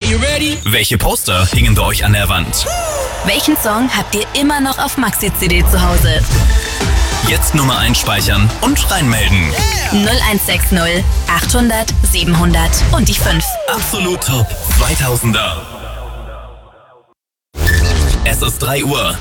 Welche Poster hingen bei euch an der Wand? Welchen Song habt ihr immer noch auf Maxi-CD zu Hause? Jetzt Nummer einspeichern und reinmelden. 0160 800 700 und die 5. Absolut Top 2000er. Es ist 3 Uhr.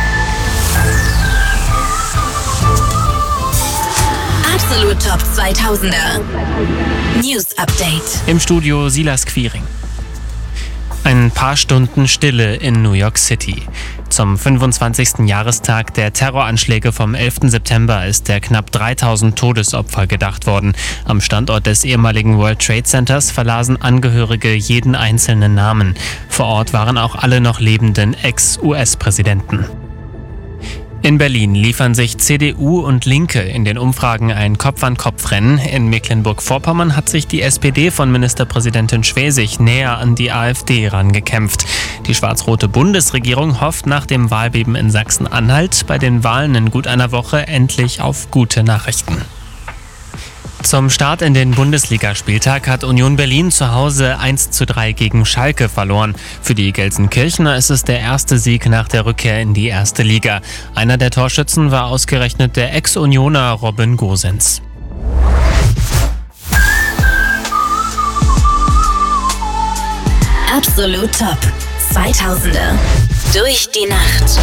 Absolut Top 2000er. News Update. Im Studio Silas Quiring. Ein paar Stunden Stille in New York City. Zum 25. Jahrestag der Terroranschläge vom 11. September ist der knapp 3000 Todesopfer gedacht worden. Am Standort des ehemaligen World Trade Centers verlasen Angehörige jeden einzelnen Namen. Vor Ort waren auch alle noch lebenden Ex-US-Präsidenten. In Berlin liefern sich CDU und Linke in den Umfragen ein Kopf-an-Kopf-Rennen. In Mecklenburg-Vorpommern hat sich die SPD von Ministerpräsidentin Schwesig näher an die AfD rangekämpft. Die schwarz-rote Bundesregierung hofft nach dem Wahlbeben in Sachsen-Anhalt bei den Wahlen in gut einer Woche endlich auf gute Nachrichten. Zum Start in den Bundesligaspieltag hat Union Berlin zu Hause 1:3 gegen Schalke verloren. Für die Gelsenkirchener ist es der erste Sieg nach der Rückkehr in die erste Liga. Einer der Torschützen war ausgerechnet der Ex-Unioner Robin Gosens. Absolut Top 2000er. Durch die Nacht.